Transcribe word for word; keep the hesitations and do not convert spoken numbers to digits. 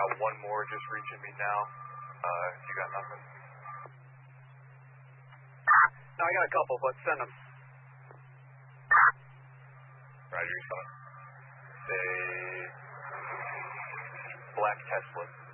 got one more just reaching me now. Uh, you got nothing? No, I got a couple, but send them. Roger, son. Say black Tesla.